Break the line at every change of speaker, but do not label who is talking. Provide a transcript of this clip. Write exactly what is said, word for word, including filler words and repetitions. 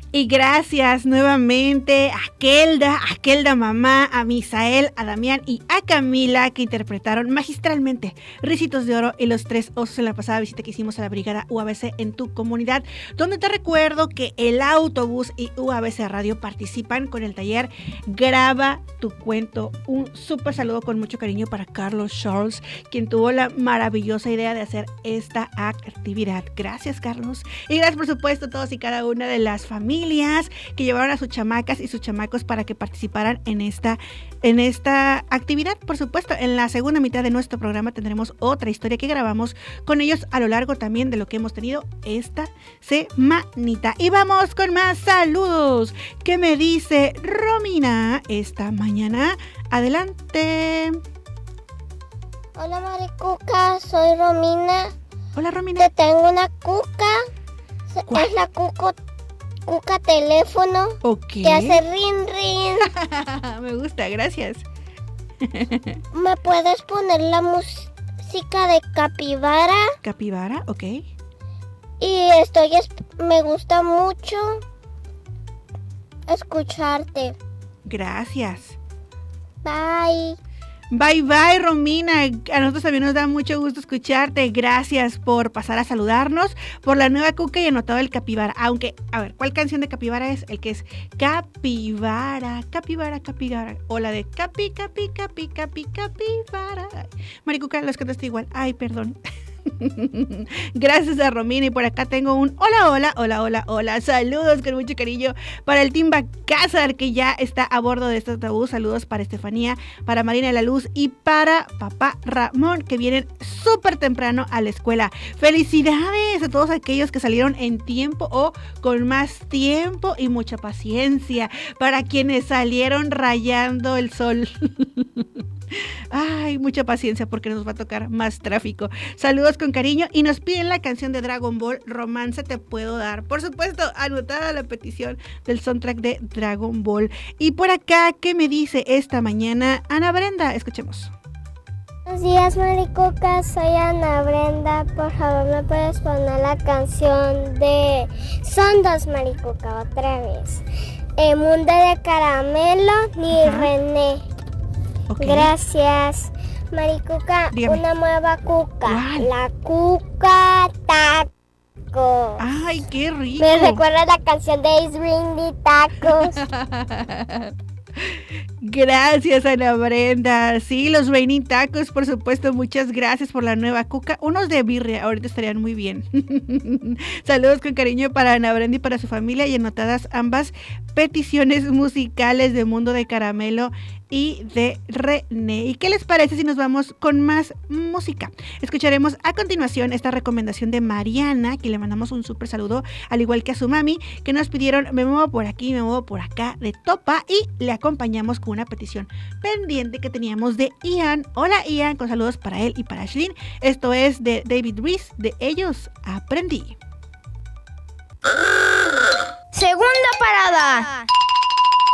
Y gracias nuevamente a Kelda, a Kelda mamá, a Misael, a Damián y a Camila, que interpretaron magistralmente Ricitos de Oro y Los Tres Osos en la pasada visita que hicimos a la Brigada U A B C en tu comunidad, donde te recuerdo que el autobús y U A B C Radio participan con el taller Graba tu cuento. Un súper saludo con mucho cariño para Carlos Charles, quien tuvo la maravillosa idea de hacer esta actividad. Gracias, Carlos. Y gracias, por supuesto, a todos y cada una de las familias que llevaron a sus chamacas y sus chamacos para que participaran en esta, en esta actividad. Por supuesto, en la segunda mitad de nuestro programa tendremos otra historia que grabamos con ellos a lo largo también de lo que hemos tenido esta semanita. Y vamos con más saludos. ¿Qué me dice Romina esta mañana? Adelante.
Hola, Maricuca, soy Romina.
Hola, Romina.
Te tengo una cuca.
¿Cuál?
Es la cuca, cuca teléfono.
Ok.
Que hace rin rin.
Me gusta, gracias.
¿Me puedes poner la música de Capibara?
Capibara, ok.
Y estoy, me gusta mucho escucharte.
Gracias.
Bye.
Bye, bye, Romina. A nosotros también nos da mucho gusto escucharte. Gracias por pasar a saludarnos, por la nueva cuca y anotado el Capibara. Aunque, a ver, ¿cuál canción de Capibara es? El que es Capibara, Capibara, Capibara. O la de Capi, Capi, Capi, Capi, Capibara. Maricuca, los cantaste igual. Ay, perdón. Gracias a Romina. Y por acá tengo un hola, hola, hola, hola, hola. Saludos con mucho cariño para el Team Bacázar, que ya está a bordo de este autobús. Saludos para Estefanía, para Marina de la Luz y para papá Ramón, que vienen súper temprano a la escuela. Felicidades a todos aquellos que salieron en tiempo o con más tiempo y mucha paciencia. Para quienes salieron rayando el sol. Ay, mucha paciencia porque nos va a tocar más tráfico. Saludos con cariño y nos piden la canción de Dragon Ball, Romance Te Puedo Dar. Por supuesto, anotada la petición del soundtrack de Dragon Ball. Y por acá, ¿qué me dice esta mañana Ana Brenda? Escuchemos.
Buenos días, Maricuca, soy Ana Brenda. Por favor, ¿me puedes poner la canción de Son Dos, Maricuca, otra vez? El mundo de caramelo, ni Ajá. René. Okay. Gracias. Maricuca, dígame. Una nueva cuca. ¿Cuál? La cuca taco.
Ay, qué rico.
Me recuerda la canción de Ace Ring Tacos.
Gracias, Ana Brenda. Sí, los Raining Tacos, por supuesto. Muchas gracias por la nueva cuca. Unos de birria, ahorita estarían muy bien. Saludos con cariño para Ana Brenda y para su familia, y anotadas ambas peticiones musicales de Mundo de Caramelo y de René. ¿Y qué les parece si nos vamos con más música? Escucharemos a continuación esta recomendación de Mariana, que le mandamos un súper saludo, al igual que a su mami, que nos pidieron Me Muevo Por Aquí, Me Muevo Por Acá de Topa, y le acompañamos con una petición pendiente que teníamos de Ian. Hola, Ian, con saludos para él y para Ashlyn. Esto es de David Reese, de Ellos Aprendí.
Segunda parada.